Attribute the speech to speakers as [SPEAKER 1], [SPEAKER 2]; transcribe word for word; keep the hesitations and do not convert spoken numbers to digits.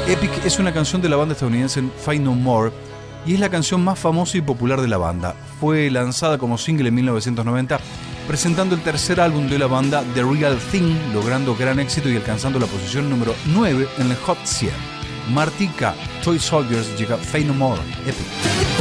[SPEAKER 1] Epic es una canción de la banda estadounidense Faith No More y es la canción más famosa y popular de la banda. Fue lanzada como single en mil novecientos noventa, presentando el tercer álbum de la banda, The Real Thing, logrando gran éxito y alcanzando la posición número nueve en el Hot cien. Marty K, Toy Soldiers, llega Faith No More, Epic.